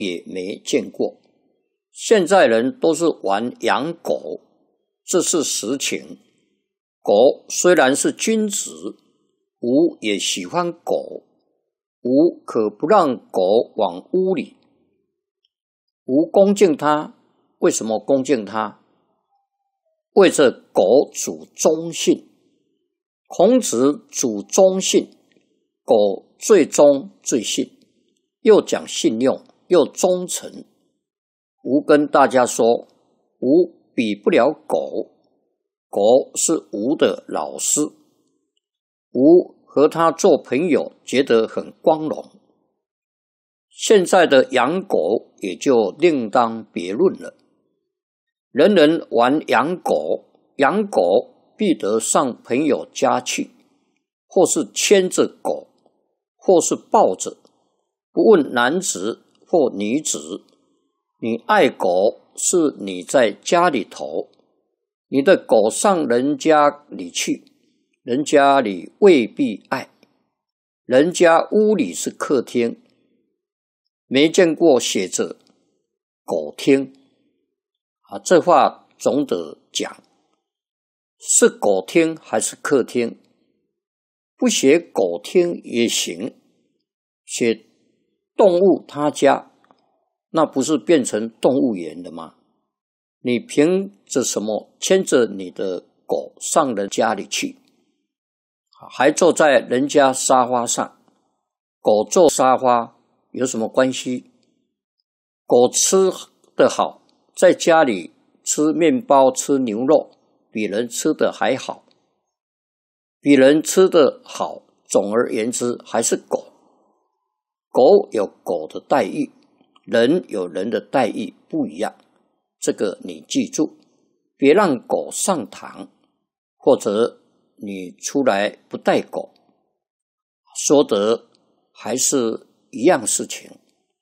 也没见过。现在人都是玩养狗，这是实情。狗虽然是君子，吾也喜欢狗，吾可不让狗往屋里。吾恭敬它，为什么恭敬它？为着狗主忠信。孔子主忠信，狗最忠最信，又讲信用，又忠诚。吾跟大家说，吾比不了狗，狗是吾的老师，吾和他做朋友觉得很光荣。现在的养狗也就另当别论了。人人玩养狗，养狗必得上朋友家去，或是牵着狗，或是抱着，不问男子或女子。你爱狗是你在家里头，你的狗上人家里去，人家里未必爱，人家屋里是客厅，没见过写着狗厅这话总得讲，是狗厅还是客厅？不写狗厅也行，写动物他家，那不是变成动物园了吗？你凭着什么牵着你的狗上人家里去，还坐在人家沙发上？狗坐沙发有什么关系？狗吃得好，在家里吃面包吃牛肉比人吃的还好，比人吃的好，总而言之还是狗。狗有狗的待遇，人有人的待遇不一样，这个你记住，别让狗上堂，或者你出来不带狗，说的还是一样事情。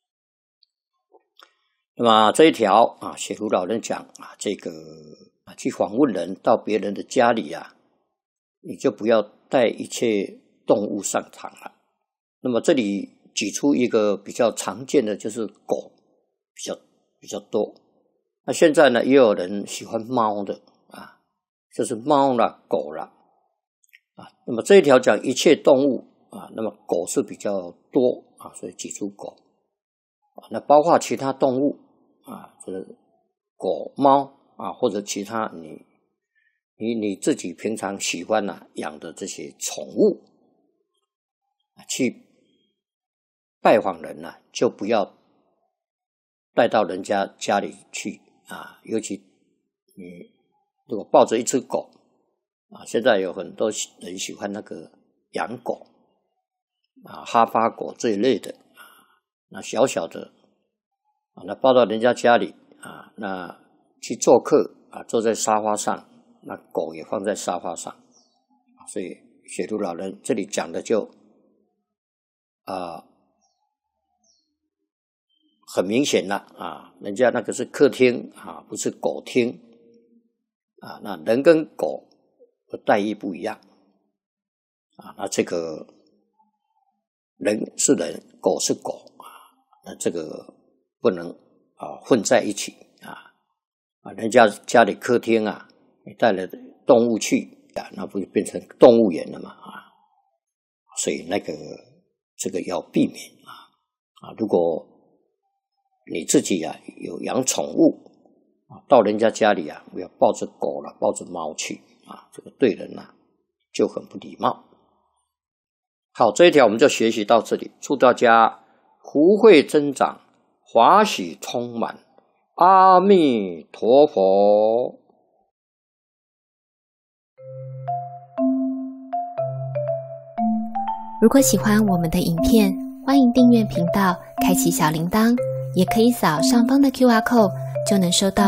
那么这一条写如老人讲这个去访问人到别人的家里你就不要带一切动物上堂了。那么这里举出一个比较常见的，就是狗比较多。那现在呢，也有人喜欢猫的就是猫啦狗啦那么这一条讲一切动物那么狗是比较多所以举出狗那包括其他动物就是狗猫或者其他你自己平常喜欢养的这些宠物去拜访人就不要带到人家家里去尤其你如果抱着一只狗现在有很多人喜欢那个养狗哈巴狗这一类的那小小的那抱到人家家里那去做客坐在沙发上，那狗也放在沙发上所以雪兔老人这里讲的就很明显了人家那个是客厅不是狗厅那人跟狗的待遇不一样那这个人是人，狗是狗那这个不能混在一起人家家里客厅你带了动物去那不就变成动物园了嘛所以这个要避免如果你自己有养宠物到人家家里不要抱着狗了抱着猫去这个对人就很不礼貌。好，这一条我们就学习到这里，祝大家福慧增长，华喜充满，阿弥陀佛。 如果喜欢我们的影片，欢迎订阅频道，开启小铃铛，也可以扫上方的 QR code，就能收到